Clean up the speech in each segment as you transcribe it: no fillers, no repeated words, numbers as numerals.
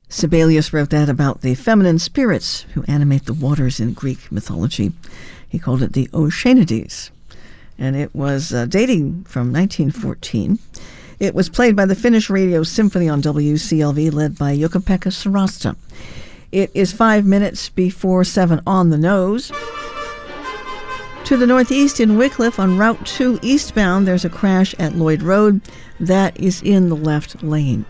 Sibelius wrote that about the feminine spirits who animate the waters in Greek mythology. He called it the Oceanides, and it was dating from 1914. It was played by the Finnish Radio Symphony on WCLV, led by Jukka-Pekka Sarasta. It is 5 minutes before 7 on the nose. To the northeast in Wycliffe on Route 2 eastbound, there's a crash at Lloyd Road. That is in the left lane.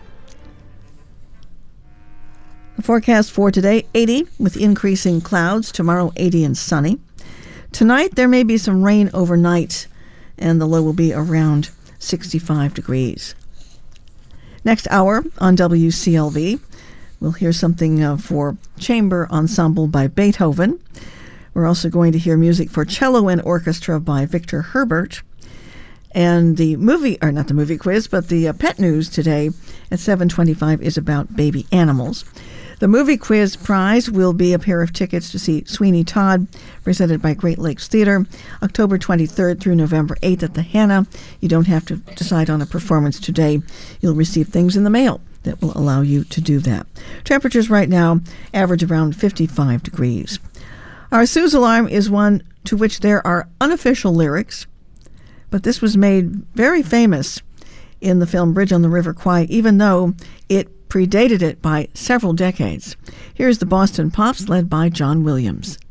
The forecast for today, 80 with increasing clouds. Tomorrow, 80 and sunny. Tonight, there may be some rain overnight, and the low will be around 65 degrees. Next hour on WCLV, we'll hear something for chamber ensemble by Beethoven. We're also going to hear music for cello and orchestra by Victor Herbert. And the movie, or not the movie quiz, but the pet news today at 7:25 is about baby animals. The movie quiz prize will be a pair of tickets to see Sweeney Todd, presented by Great Lakes Theater, October 23rd through November 8th at the Hannah. You don't have to decide on a performance today. You'll receive things in the mail that will allow you to do that. Temperatures right now average around 55 degrees. Our Sue's Alarm is one to which there are unofficial lyrics, but this was made very famous in the film Bridge on the River Kwai, even though it predated it by several decades. Here's the Boston Pops, led by John Williams.